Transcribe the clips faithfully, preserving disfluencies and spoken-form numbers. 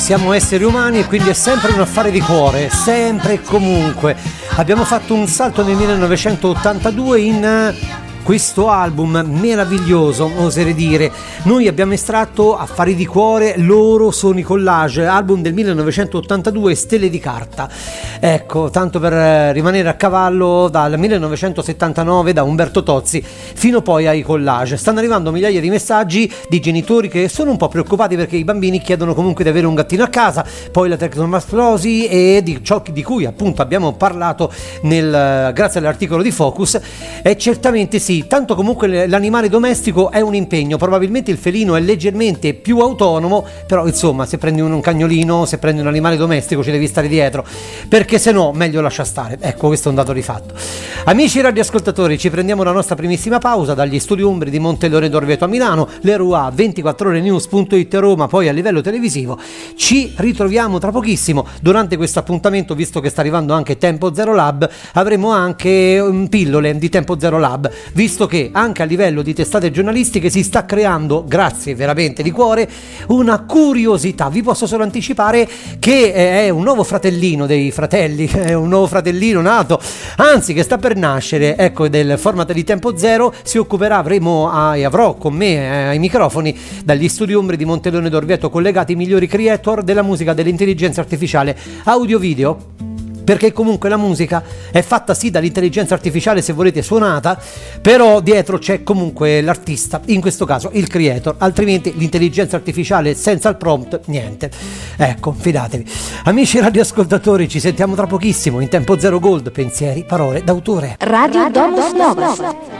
siamo esseri umani e quindi è sempre un affare di cuore, sempre e comunque. Abbiamo fatto un salto nel millenovecentottantadue in questo album meraviglioso, oserei dire. Noi abbiamo estratto Affari di cuore, loro sono i Collage, album del millenovecentottantadue, Stelle di carta. Ecco, tanto per rimanere a cavallo dal millenovecentosettantanove, da Umberto Tozzi fino poi ai Collage. Stanno arrivando migliaia di messaggi di genitori che sono un po' preoccupati perché i bambini chiedono comunque di avere un gattino a casa, poi la tecnomasclosi e di ciò di cui appunto abbiamo parlato nel, grazie all'articolo di Focus. E certamente sì, tanto comunque l'animale domestico è un impegno, probabilmente il felino è leggermente più autonomo, però insomma se prendi un cagnolino, se prendi un animale domestico ci devi stare dietro, perché se no meglio lascia stare. Ecco, questo è un dato di fatto. Amici radioascoltatori, ci prendiamo la nostra primissima pausa dagli studi Umbri di Montelore d'Orvieto a Milano, l'Erua ventiquattro ore news punto it a Roma, poi a livello televisivo. Ci ritroviamo tra pochissimo. Durante questo appuntamento, visto che sta arrivando anche Tempo Zero Lab, avremo anche um, pillole di Tempo Zero Lab, visto che anche a livello di testate giornalistiche si sta creando, grazie veramente di cuore, una curiosità. Vi posso solo anticipare che è un nuovo fratellino dei fratelli, è un nuovo fratellino nato, anzi che sta per nascere, ecco, del format di Tempo Zero. Si occuperà, avremo e avrò con me eh, ai microfoni dagli studi Umbri di Montelone d'Orvieto collegati i migliori creator della musica dell'intelligenza artificiale audio-video, perché comunque la musica è fatta sì dall'intelligenza artificiale, se volete suonata, però dietro c'è comunque l'artista, in questo caso il creator, altrimenti l'intelligenza artificiale senza il prompt niente. Ecco, fidatevi. Amici radioascoltatori, ci sentiamo tra pochissimo in Tempo Zero Gold, pensieri, parole d'autore. Radio Domus Novas.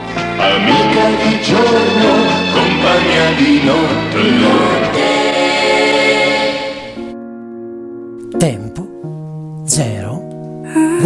Amica di giorno, compagna di notte. Tempo Zero